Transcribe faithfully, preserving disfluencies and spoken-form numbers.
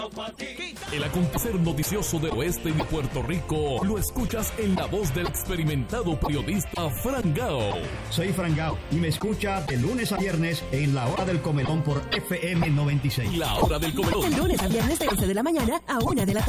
El acontecer noticioso del oeste y de Puerto Rico lo escuchas en la voz del experimentado periodista Fran Gao. Soy Fran Gao y me escucha de lunes a viernes en La Hora del Comelón por F M noventa y seis. La Hora del Comelón. De lunes a viernes de once de la mañana a una de la tarde.